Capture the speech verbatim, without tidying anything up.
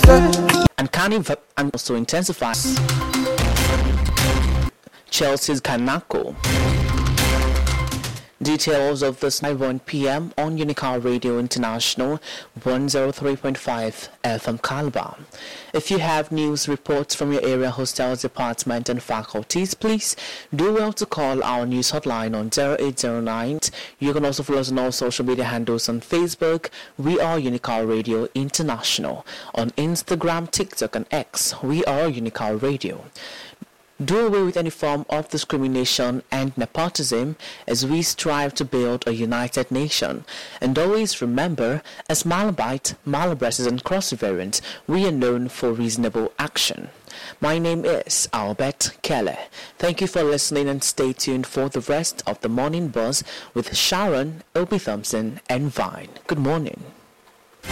And Carnival and also intensifies Chelsea's Kanako. Details of this at one p.m. on Unicar Radio International one oh three point five F M Calabar. If you have news reports from your area hostels department and faculties, please do well to call our news hotline on zero eight zero nine. You can also follow us on all social media handles on Facebook. We are Unicar Radio International. On Instagram, TikTok and X, we are Unicar Radio. Do away with any form of discrimination and nepotism as we strive to build a united nation. And always remember, as Malabite, Malabrests and Cross-Variants, we are known for reasonable action. My name is Albert Keller. Thank you for listening and stay tuned for the rest of the Morning Buzz with Sharon, Opie Thompson and Vine. Good morning.